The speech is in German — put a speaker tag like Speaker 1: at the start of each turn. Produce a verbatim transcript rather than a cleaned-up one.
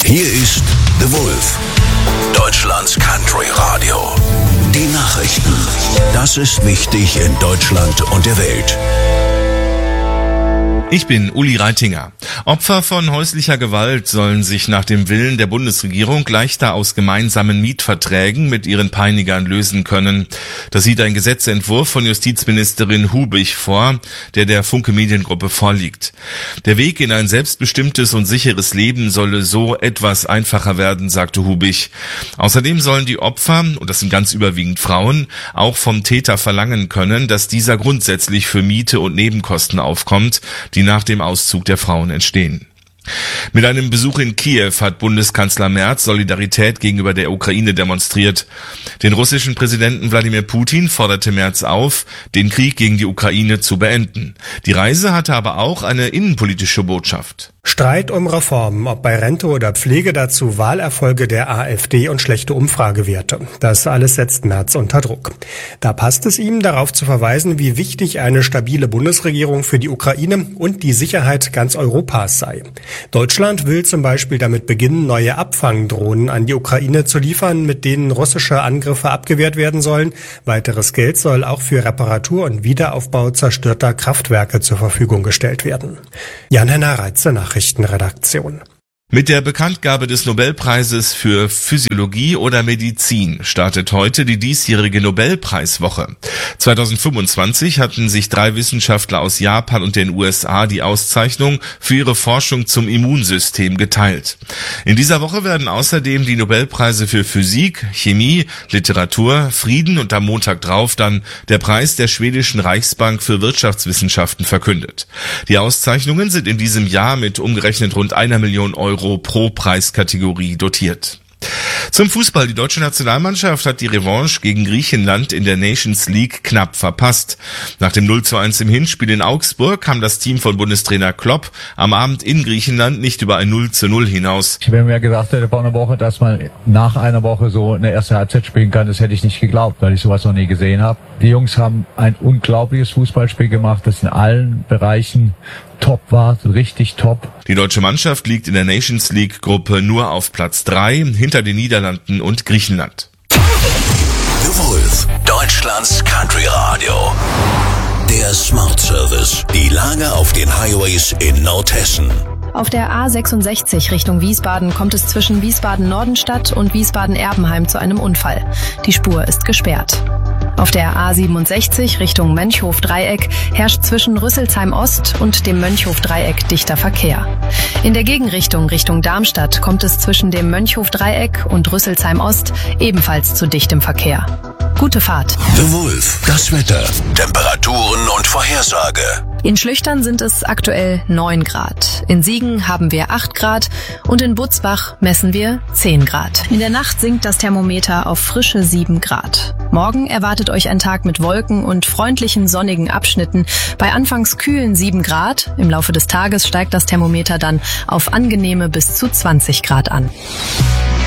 Speaker 1: Hier ist The Wolf, Deutschlands Country Radio. Die Nachrichten. Das ist wichtig in Deutschland und der Welt.
Speaker 2: Ich bin Uli Reitinger. Opfer von häuslicher Gewalt sollen sich nach dem Willen der Bundesregierung leichter aus gemeinsamen Mietverträgen mit ihren Peinigern lösen können. Das sieht ein Gesetzentwurf von Justizministerin Hubich vor, der der Funke Mediengruppe vorliegt. Der Weg in ein selbstbestimmtes und sicheres Leben solle so etwas einfacher werden, sagte Hubich. Außerdem sollen die Opfer, und das sind ganz überwiegend Frauen, auch vom Täter verlangen können, dass dieser grundsätzlich für Miete und Nebenkosten aufkommt, die nach dem Auszug der Frauen entstehen. Mit einem Besuch in Kiew hat Bundeskanzler Merz Solidarität gegenüber der Ukraine demonstriert. Den russischen Präsidenten Wladimir Putin forderte Merz auf, den Krieg gegen die Ukraine zu beenden. Die Reise hatte aber auch eine innenpolitische Botschaft.
Speaker 3: Streit um Reformen, ob bei Rente oder Pflege, dazu Wahlerfolge der AfD und schlechte Umfragewerte. Das alles setzt Merz unter Druck. Da passt es ihm, darauf zu verweisen, wie wichtig eine stabile Bundesregierung für die Ukraine und die Sicherheit ganz Europas sei. Deutschland will zum Beispiel damit beginnen, neue Abfangdrohnen an die Ukraine zu liefern, mit denen russische Angriffe abgewehrt werden sollen. Weiteres Geld soll auch für Reparatur und Wiederaufbau zerstörter Kraftwerke zur Verfügung gestellt werden. Jan-Henner Reitze, Nachrichtenredaktion.
Speaker 2: Mit der Bekanntgabe des Nobelpreises für Physiologie oder Medizin startet heute die diesjährige Nobelpreiswoche. zweitausendfünfundzwanzig hatten sich drei Wissenschaftler aus Japan und den U S A die Auszeichnung für ihre Forschung zum Immunsystem geteilt. In dieser Woche werden außerdem die Nobelpreise für Physik, Chemie, Literatur, Frieden und am Montag drauf dann der Preis der schwedischen Reichsbank für Wirtschaftswissenschaften verkündet. Die Auszeichnungen sind in diesem Jahr mit umgerechnet rund einer Million Euro pro Preiskategorie dotiert. Zum Fußball. Die deutsche Nationalmannschaft hat die Revanche gegen Griechenland in der Nations League knapp verpasst. Nach dem null zu eins im Hinspiel in Augsburg kam das Team von Bundestrainer Klopp am Abend in Griechenland nicht über ein null zu null hinaus.
Speaker 4: Wenn mir gesagt hätte vor einer Woche, dass man nach einer Woche so eine erste Halbzeit spielen kann, das hätte ich nicht geglaubt, weil ich sowas noch nie gesehen habe. Die Jungs haben ein unglaubliches Fußballspiel gemacht, das in allen Bereichen top war, richtig top.
Speaker 2: Die deutsche Mannschaft liegt in der Nations League Gruppe nur auf Platz drei, hinter den Niederlanden und Griechenland.
Speaker 1: The Wolf, Deutschlands Country Radio. Der Smart Service. Die Lage auf den Highways in Nordhessen.
Speaker 5: Auf der A sechsundsechzig Richtung Wiesbaden kommt es zwischen Wiesbaden-Nordenstadt und Wiesbaden-Erbenheim zu einem Unfall. Die Spur ist gesperrt. Auf der A siebenundsechzig Richtung Mönchhof-Dreieck herrscht zwischen Rüsselsheim-Ost und dem Mönchhof-Dreieck dichter Verkehr. In der Gegenrichtung Richtung Darmstadt kommt es zwischen dem Mönchhof-Dreieck und Rüsselsheim-Ost ebenfalls zu dichtem Verkehr. Gute Fahrt.
Speaker 1: The Wolf, das Wetter, Temperaturen und Vorhersage.
Speaker 5: In Schlüchtern sind es aktuell neun Grad. In Siegen haben wir acht Grad und in Butzbach messen wir zehn Grad. In der Nacht sinkt das Thermometer auf frische sieben Grad. Morgen erwartet euch ein Tag mit Wolken und freundlichen sonnigen Abschnitten bei anfangs kühlen sieben Grad. Im Laufe des Tages steigt das Thermometer dann auf angenehme bis zu zwanzig Grad an.